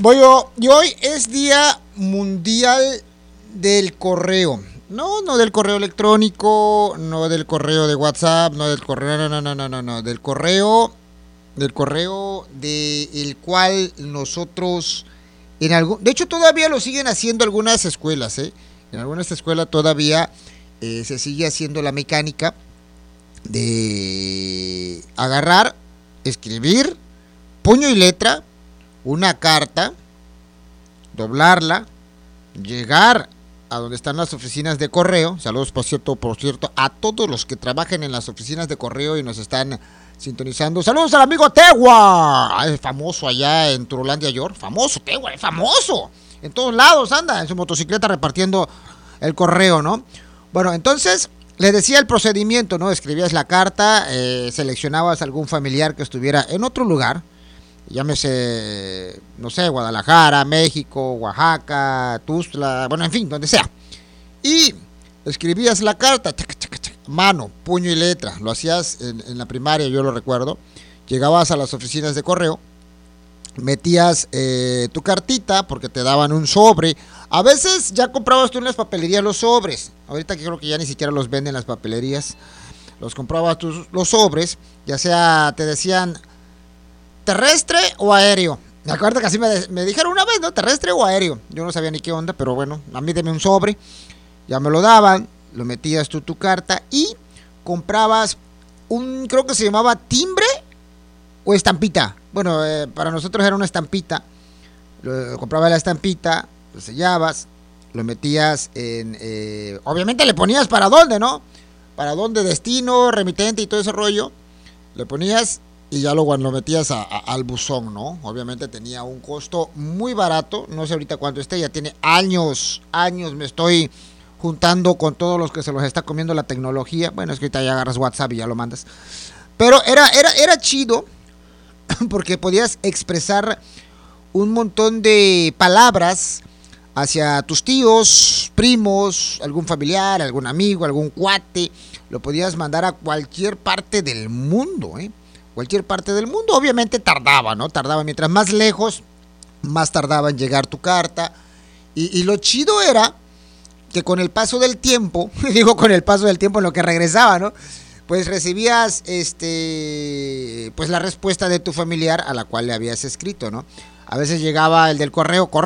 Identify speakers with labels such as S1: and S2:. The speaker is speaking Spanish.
S1: Y hoy es Día Mundial del Correo. No, no del correo electrónico, no del correo de WhatsApp, no del correo, no, del correo del cual nosotros de hecho todavía lo siguen haciendo algunas escuelas, ¿eh? En algunas escuelas todavía se sigue haciendo la mecánica de agarrar, escribir, puño y letra, una carta, doblarla, llegar a donde están las oficinas de correo. Saludos por cierto, a todos los que trabajan en las oficinas de correo y nos están sintonizando. Saludos al amigo Tegua, es famoso allá en Turolandia, York. Famoso, Tegua, es famoso. En todos lados anda, en su motocicleta repartiendo el correo, ¿no? Bueno, entonces les decía el procedimiento, ¿no? Escribías la carta, seleccionabas algún familiar que estuviera en otro lugar, llámese, no sé, Guadalajara, México, Oaxaca, Tuxtla, bueno, en fin, donde sea. Y escribías la carta, mano, puño y letra. Lo hacías en la primaria, yo lo recuerdo. Llegabas a las oficinas de correo, metías tu cartita porque te daban un sobre. A veces ya comprabas tú en las papelerías los sobres. Ahorita que creo que ya ni siquiera los venden en las papelerías. Los comprabas tú los sobres, ya sea te decían terrestre o aéreo. Me acuerdo que así me dijeron una vez, ¿no? Terrestre o aéreo. Yo no sabía ni qué onda, pero bueno, a mí deme un sobre. Ya me lo daban, lo metías tú tu carta y comprabas creo que se llamaba timbre o estampita. Bueno, para nosotros era una estampita. Comprabas la estampita, lo sellabas, lo metías obviamente le ponías para dónde, ¿no? Para dónde, destino, remitente y todo ese rollo. Le ponías y ya lo metías al buzón, ¿no? Obviamente tenía un costo muy barato. No sé ahorita cuánto esté, ya tiene años me estoy juntando con todos los que se los está comiendo la tecnología. Bueno, es que ahorita ya agarras WhatsApp y ya lo mandas. Pero era chido porque podías expresar un montón de palabras hacia tus tíos, primos, algún familiar, algún amigo, algún cuate. Lo podías mandar a cualquier parte del mundo, ¿eh? Cualquier parte del mundo. Obviamente tardaba, ¿no? Tardaba. Mientras más lejos, más tardaba en llegar tu carta. Y lo chido era que con el paso del tiempo, digo con el paso del tiempo en lo que regresaba, ¿no? Pues recibías pues la respuesta de tu familiar a la cual le habías escrito, ¿no? A veces llegaba el del correo